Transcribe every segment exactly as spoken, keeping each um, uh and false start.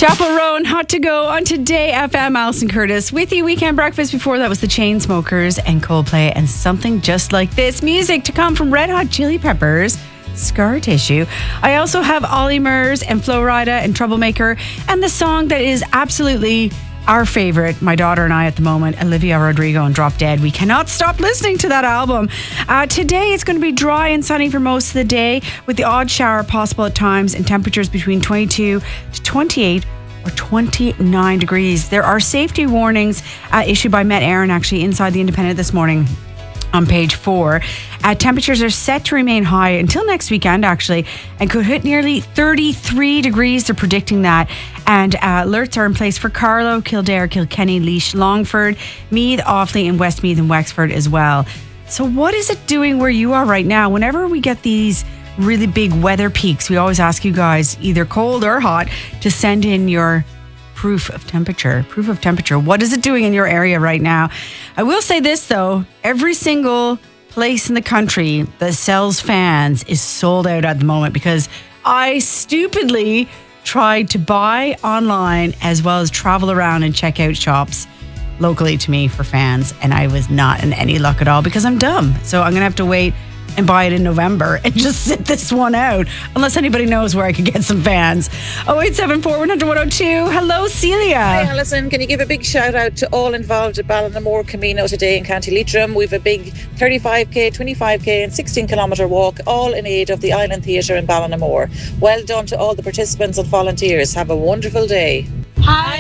Chapel Row and Hot to Go on Today F M. Alison Curtis with you. Weekend breakfast. Before that was the Chainsmokers and Coldplay and Something Just Like This. Music to come from Red Hot Chili Peppers, Scar Tissue. I also have Ollie Murs and Flo Rida and Troublemaker, and the song that is absolutely our favorite, my daughter and I at the moment, Olivia Rodrigo and Drop Dead. We cannot stop listening to that album. Uh, today it's going to be dry and sunny for most of the day, with the odd shower possible at times, and temperatures between twenty-two to twenty-eight or twenty-nine degrees. There are safety warnings uh, issued by Met Éireann actually inside the Independent this morning on page four. Uh, temperatures are set to remain high until next weekend, actually, and could hit nearly thirty-three degrees. They're predicting that. And uh, alerts are in place for Carlow, Kildare, Kilkenny, Laois, Longford, Meath, Offaly, and Westmeath and Wexford as well. So what is it doing where you are right now? Whenever we get these really big weather peaks, we always ask you guys, either cold or hot, to send in your proof of temperature. Proof of temperature. What is it doing in your area right now? I will say this, though. Every single place in the country that sells fans is sold out at the moment, because I stupidly tried to buy online as well as travel around and check out shops locally to me for fans, and I was not in any luck at all because I'm dumb. So I'm going to have to wait and buy it in November and just sit this one out, unless anybody knows where I could get some fans. oh eight seven four, one hundred, one oh two. Hello, Celia. Hi, Alison. Can you give a big shout out to all involved at Ballinamore Camino today in County Leitrim? We've a big thirty-five k, twenty-five k and sixteen kilometre walk, all in aid of the Island Theatre in Ballinamore. Well done to all the participants and volunteers. Have a wonderful day. Hi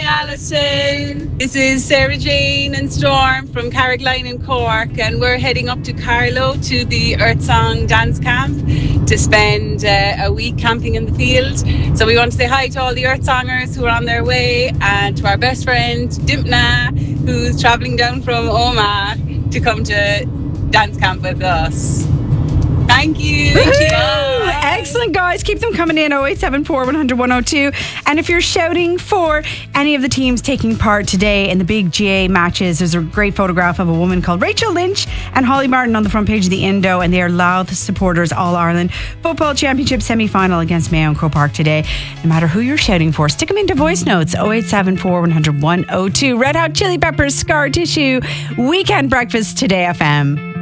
Alison, this is Sarah Jane and Storm from Carrickline in Cork, and we're heading up to Carlow to the Earth Song dance camp to spend uh, a week camping in the field. So we want to say hi to all the Earth Songers who are on their way, and to our best friend Dimpna, who's travelling down from Omagh to come to dance camp with us. Thank you. Excellent, guys. Keep them coming in. oh eight seven four, one hundred, one oh two. And if you're shouting for any of the teams taking part today in the big G A matches, there's a great photograph of a woman called Rachel Lynch and Holly Martin on the front page of the Indo, and they are Louth supporters All Ireland Football Championship semi-final against Mayo and Croke Park today. No matter who you're shouting for, stick them into voice notes. oh eight seven four, one hundred, one oh two. Red Hot Chili Peppers, Scar Tissue, Weekend Breakfast, Today F M.